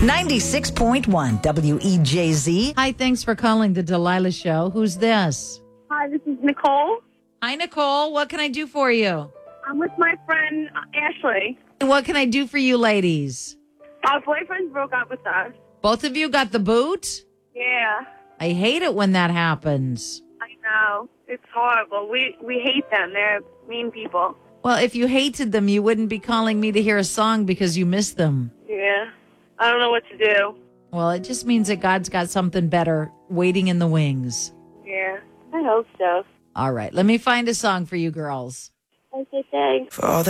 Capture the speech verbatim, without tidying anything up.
ninety-six point one W E J Z. Hi, thanks for calling the Delilah Show. Who's this? Hi, this is Nicole. Hi, Nicole. What can I do for you? I'm with my friend uh, Ashley. What can I do for you ladies? Our boyfriends broke up with us. Both of you got the boot? Yeah, I hate it when that happens. I know. It's horrible. We we hate them. They're mean people. Well, if you hated them, you wouldn't be calling me to hear a song because you miss them. Yeah. I don't know what to do. Well, it just means that God's got something better waiting in the wings. Yeah, I hope so. All right, let me find a song for you girls. Okay, thanks. For all the